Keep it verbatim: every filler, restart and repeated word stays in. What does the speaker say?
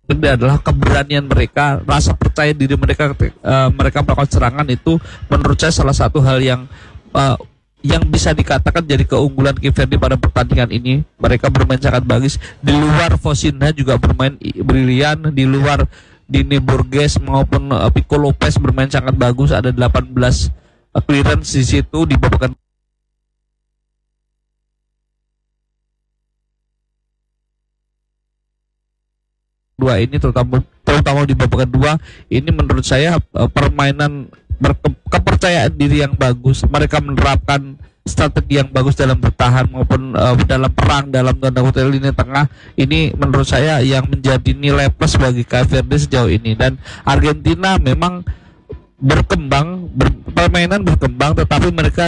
ini adalah keberanian mereka, rasa percaya diri mereka uh, mereka melakukan serangan itu menurut saya salah satu hal yang uh, yang bisa dikatakan jadi keunggulan Kieverdi pada pertandingan ini. Mereka bermain sangat bagus. Di luar Vosinha juga bermain brilian, di luar Dini Borges maupun uh, Pico Lopez bermain sangat bagus. Ada delapan belas uh, clearance di situ di babak dua ini, terutama terutama di babak kedua ini menurut saya uh, permainan berke, kepercayaan diri yang bagus. Mereka menerapkan strategi yang bagus dalam bertahan maupun uh, dalam perang dalam tanda kutip lini tengah. Ini menurut saya yang menjadi nilai plus bagi Kieverdi sejauh ini. Dan Argentina memang berkembang, ber, permainan berkembang, tetapi mereka